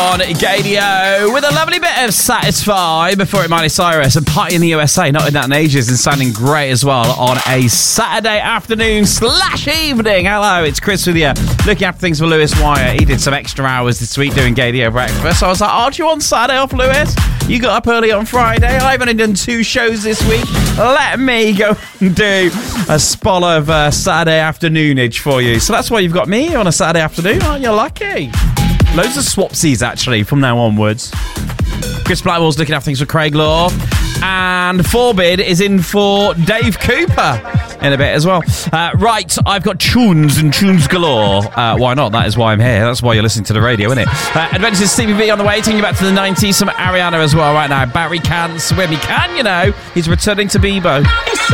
on Gadio with a lovely bit of Satisfy before it Miley Cyrus and Party in the USA, not in that in ages, and sounding great as well on a Saturday afternoon / evening. Hello, it's Chris with you, looking after things for Lewis Wire. He did some extra hours this week doing Gadio breakfast, so I was like, aren't you on Saturday off, Lewis? You got up early on Friday. I've only done 2 shows this week. Let me go and do a spot of Saturday afternoonage for you. So that's why you've got me on a Saturday afternoon. Aren't you lucky? Loads of swapsies, actually, from now onwards. Chris Blackwell's looking after things for Craig Law. And Forbid is in for Dave Cooper in a bit as well. Right, I've got tunes and tunes galore. Why not? That is why I'm here. That's why you're listening to the radio, isn't it? Adventures CBB on the way, taking you back to the 90s. Some Ariana as well right now. Barry can swim. He can, you know. He's returning to Bebo.